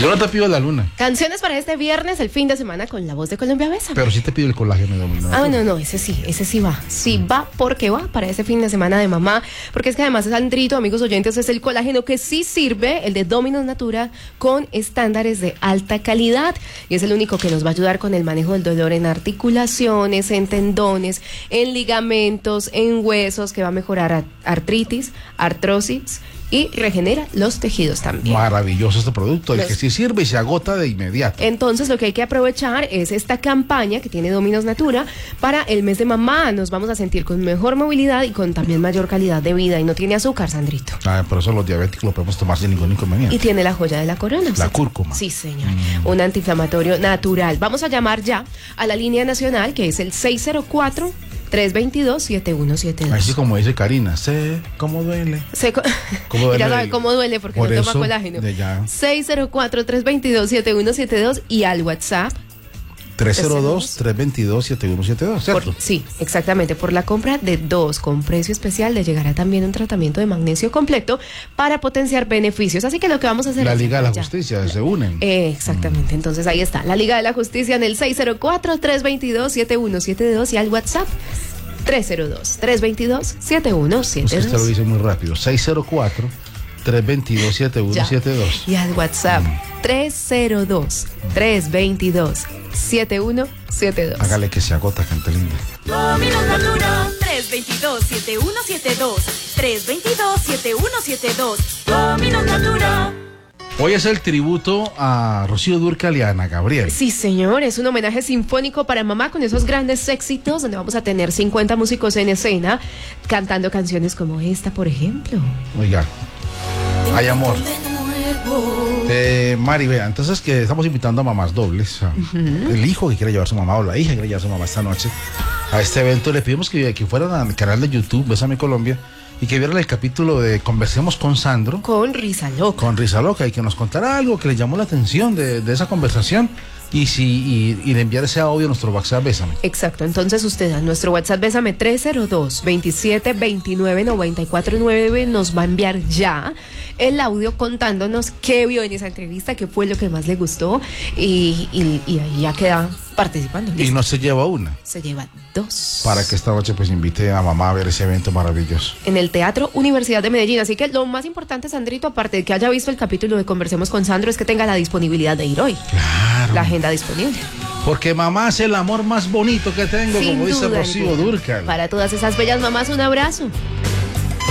Yo no te pido la luna. Canciones para este viernes, el fin de semana, con la voz de Colombia Bésame. Pero sí te pido el colágeno de dominó. No, ese sí va. Sí va porque va para ese fin de semana de mamá. Porque es que además, Sandrito, amigos oyentes, es el colágeno que sí sirve, el de Dominos Natura, con estándares de alta calidad. Y es el único que nos va a ayudar con el manejo del dolor en articulaciones, en tendones, en ligamentos, en huesos, que va a mejorar artritis, artrosis y regenera los tejidos también. Maravilloso este producto, el que sí sirve y se agota de inmediato. Entonces lo que hay que aprovechar es esta campaña que tiene Dominos Natura para el mes de mamá. Nos vamos a sentir con mejor movilidad y con también mayor calidad de vida. Y no tiene azúcar, Sandrito. Por eso los diabéticos lo podemos tomar sin ningún inconveniente. Y tiene la joya de la corona. La cúrcuma. Sí, señor. Un antiinflamatorio natural. Vamos a llamar ya a la línea nacional, que es el 604-322-7172. Así como dice Karina, sé cómo duele. ¿Cómo duele? Ya sabe cómo duele porque por no toma eso, colágeno. 604-322-7172 y al WhatsApp 302-322-7172, ¿cierto? Sí, exactamente. Por la compra de 2 con precio especial le llegará también un tratamiento de magnesio completo para potenciar beneficios. Así que lo que vamos a hacer la es... Liga de la Justicia, se unen. Exactamente. Entonces ahí está, la Liga de la Justicia en el 604-322-7172 y al WhatsApp 302-322-7172. Usted lo dice muy rápido. 604-322-7172. Y al WhatsApp 302-322-7172. Hágale que se agota, gente linda. Dominos Natura 322-7172. 322-7172. Dominos Natura. Hoy es el tributo a Rocío Dúrcal y a Ana Gabriel. Sí, señor, es un homenaje sinfónico para mamá con esos grandes éxitos, donde vamos a tener 50 músicos en escena cantando canciones como esta, por ejemplo. Oiga, hay amor. Mari, vea, entonces que estamos invitando a mamás dobles, el hijo que quiere llevar a su mamá o la hija que quiere llevar a su mamá esta noche a este evento. Le pedimos que fueran al canal de YouTube Bésame Colombia y que vieran el capítulo de Conversemos con Sandro. Con Risa Loca. Y que nos contara algo que le llamó la atención de esa conversación. Y de enviar ese audio a nuestro WhatsApp Bésame. Exacto, entonces usted a nuestro WhatsApp Bésame 302-2729-9499 nos va a enviar ya el audio contándonos qué vio en esa entrevista, qué fue lo que más le gustó y ahí ya queda participando. ¿Listo? Y no se lleva una. Se lleva 2. Para que esta noche pues invite a mamá a ver ese evento maravilloso. En el Teatro Universidad de Medellín. Así que lo más importante, Sandrito, aparte de que haya visto el capítulo de Conversemos con Sandro, es que tenga la disponibilidad de ir hoy. Claro. La agenda disponible. Porque mamá es el amor más bonito que tengo, Sin como dice duda Rocío Dúrcal. Para todas esas bellas mamás, un abrazo.